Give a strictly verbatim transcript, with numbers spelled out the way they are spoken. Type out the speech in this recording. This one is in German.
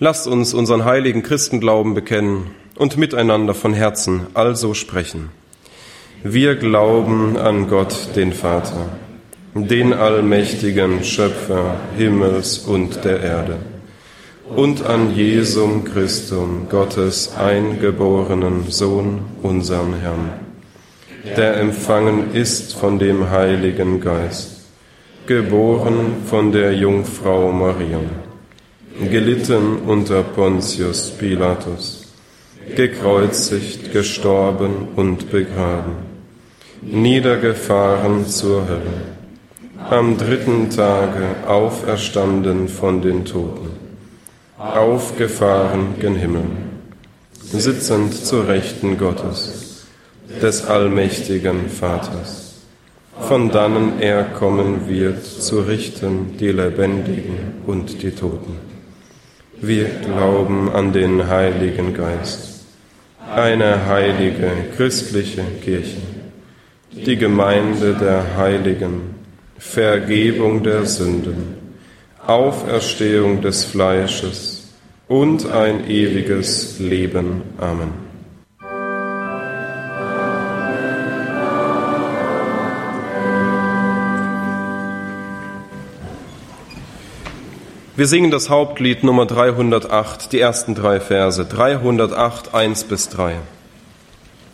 Lasst uns unseren heiligen Christenglauben bekennen und miteinander von Herzen also sprechen. Wir glauben an Gott, den Vater, den allmächtigen Schöpfer Himmels und der Erde, und an Jesum Christum, Gottes eingeborenen Sohn, unseren Herrn, der empfangen ist von dem Heiligen Geist, geboren von der Jungfrau Maria, gelitten unter Pontius Pilatus, gekreuzigt, gestorben und begraben, niedergefahren zur Hölle, am dritten Tage auferstanden von den Toten, aufgefahren gen Himmel, sitzend zur Rechten Gottes, des allmächtigen Vaters, von dannen er kommen wird, zu richten die Lebendigen und die Toten. Wir glauben an den Heiligen Geist, eine heilige christliche Kirche, die Gemeinde der Heiligen, Vergebung der Sünden, Auferstehung des Fleisches und ein ewiges Leben. Amen. Wir singen das Hauptlied Nummer dreihundertacht, die ersten drei Verse, dreihundertacht, eins bis drei.